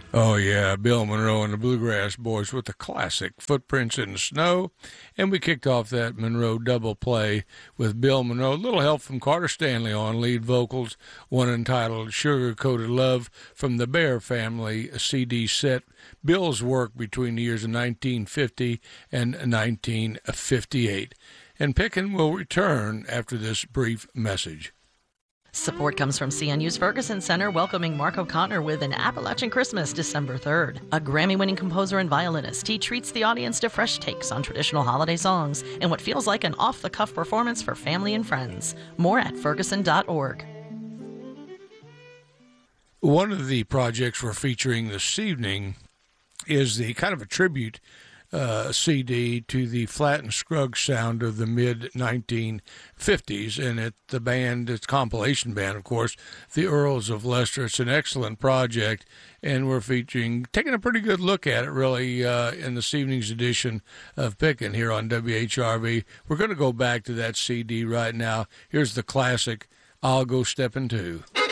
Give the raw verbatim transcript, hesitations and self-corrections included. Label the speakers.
Speaker 1: Oh, yeah, Bill Monroe and the Bluegrass Boys with the classic Footprints in the Snow. And we kicked off that Monroe double play with Bill Monroe. A little help from Carter Stanley on lead vocals, one entitled Sugar Coated Love from the Bear Family C D set. Bill's work between the years of nineteen fifty and nineteen fifty-eight. And Pickin will return after this brief message.
Speaker 2: Support comes from C N U's Ferguson Center, welcoming Mark O'Connor with An Appalachian Christmas, December third. A Grammy-winning composer and violinist, he treats the audience to fresh takes on traditional holiday songs and what feels like an off-the-cuff performance for family and friends. More at ferguson dot org.
Speaker 1: One of the projects we're featuring this evening is the kind of a tribute Uh, C D to the Flatt and Scruggs sound of the mid nineteen fifties, and it the band, it's compilation band, of course, the Earls of Leicester. It's an excellent project, and we're featuring, taking a pretty good look at it, really, uh, in this evening's edition of Pickin' here on W H R V. We're going to go back to that C D right now. Here's the classic, I'll Go Steppin' Too.